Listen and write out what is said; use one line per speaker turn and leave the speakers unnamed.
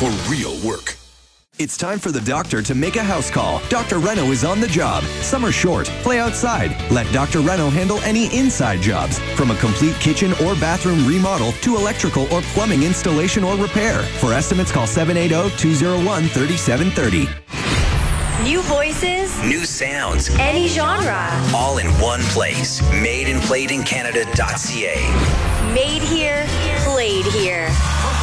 for real work.
It's time for the doctor to make a house call. Dr. Reno is on the job. Summer's short. Play outside. Let Dr. Reno handle any inside jobs, from a complete kitchen or bathroom remodel to electrical or plumbing installation or repair. For estimates, call 780-201-3730.
New voices,
new sounds,
any genre.
All in one place. Madeandplayedincanada.ca.
Made here, played here.